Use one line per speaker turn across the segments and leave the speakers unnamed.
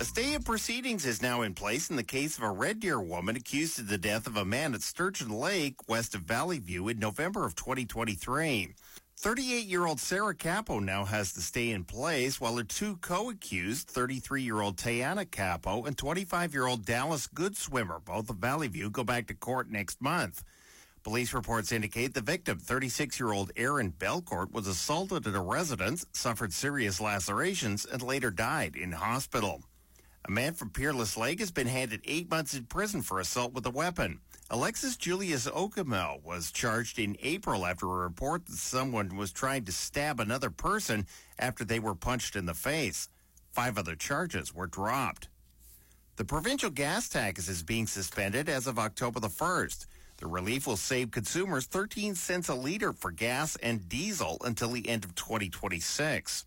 A stay of proceedings is now in place in the case of a Red Deer woman accused of the death of a man at Sturgeon Lake, west of Valley View, in November of 2023. 38-year-old Sarah Capo now has the stay in place, while her two co-accused, 33-year-old Tayana Capo and 25-year-old Dallas Goodswimmer, both of Valley View, go back to court next month. Police reports indicate the victim, 36-year-old Aaron Belcourt, was assaulted at a residence, suffered serious lacerations, and later died in hospital. A man from Peerless Lake has been handed 8 months in prison for assault with a weapon. Alexis Julius Okamo was charged in April after a report that someone was trying to stab another person after they were punched in the face. 5 other charges were dropped. The provincial gas tax is being suspended as of October the 1st. The relief will save consumers 13 cents a liter for gas and diesel until the end of 2026.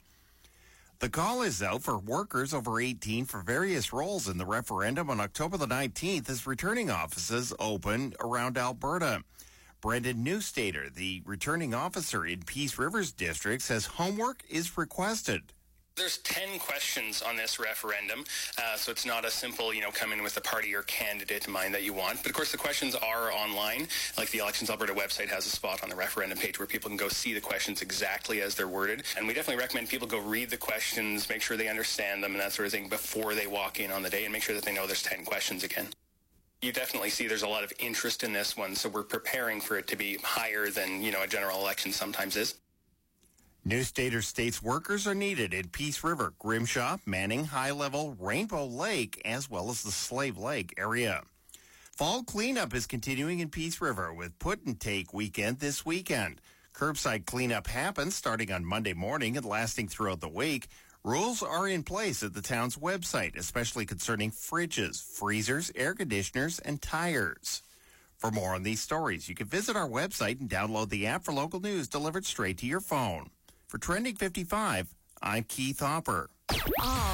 The call is out for workers over 18 for various roles in the referendum on October the 19th as returning offices open around Alberta. Brendan Newstater, the returning officer in Peace Rivers District, says homework is requested.
There's 10 questions on this referendum, so it's not a simple, come in with a party or candidate in mind that you want. But, of course, the questions are online. Like the Elections Alberta website has a spot on the referendum page where people can go see the questions exactly as they're worded. And we definitely recommend people go read the questions, make sure they understand them and that sort of thing before they walk in on the day, and make sure that they know there's 10 questions again. You definitely see there's a lot of interest in this one, so we're preparing for it to be higher than, a general election sometimes is.
Newstater states workers are needed in Peace River, Grimshaw, Manning, High Level, Rainbow Lake, as well as the Slave Lake area. Fall cleanup is continuing in Peace River with Put and Take weekend this weekend. Curbside cleanup happens starting on Monday morning and lasting throughout the week. Rules are in place at the town's website, especially concerning fridges, freezers, air conditioners, and tires. For more on these stories, you can visit our website and download the app for local news delivered straight to your phone. For Trending 55, I'm Keith Hopper.